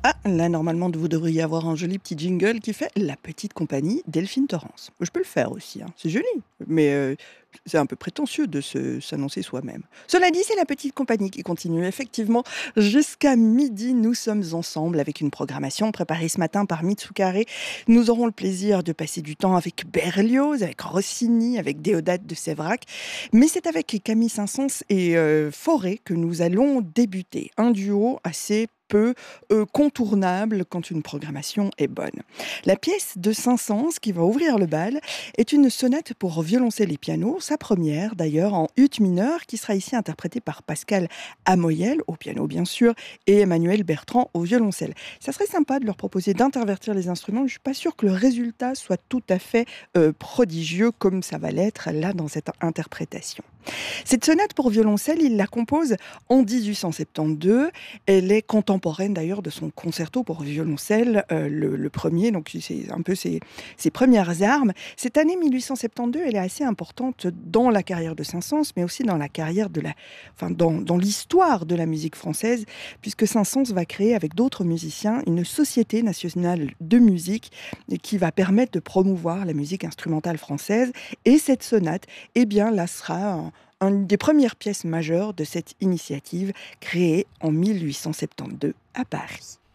Ah, là, normalement, vous devriez avoir un joli petit jingle qui fait La Petite Compagnie, Delphine Torrance. Je peux le faire aussi, hein, c'est joli, mais c'est un peu prétentieux de s'annoncer soi-même. Cela dit, c'est La Petite Compagnie qui continue. Effectivement, jusqu'à midi, nous sommes ensemble avec une programmation préparée ce matin par Mitsukare. Nous aurons le plaisir de passer du temps avec Berlioz, avec Rossini, avec Déodat de Séverac. Mais c'est avec Camille Saint-Saëns et Fauré que nous allons débuter. Un duo assez peu contournable quand une programmation est bonne. La pièce de Saint-Saëns qui va ouvrir le bal est une sonate pour violoncelle et piano, sa première d'ailleurs en ut mineur, qui sera ici interprétée par Pascal Amoyel, au piano bien sûr, et Emmanuel Bertrand au violoncelle. Ça serait sympa de leur proposer d'intervertir les instruments, je ne suis pas sûre que le résultat soit tout à fait prodigieux comme ça va l'être là dans cette interprétation. Cette sonate pour violoncelle, il la compose en 1872. Elle est contemporaine d'ailleurs de son concerto pour violoncelle, le premier, donc c'est un peu ses premières armes. Cette année 1872, elle est assez importante dans la carrière de Saint-Saëns, mais aussi dans la carrière dans l'histoire de la musique française, puisque Saint-Saëns va créer avec d'autres musiciens une société nationale de musique qui va permettre de promouvoir la musique instrumentale française. Et cette sonate, eh bien, là sera une des premières pièces majeures de cette initiative créée en 1872 à Paris.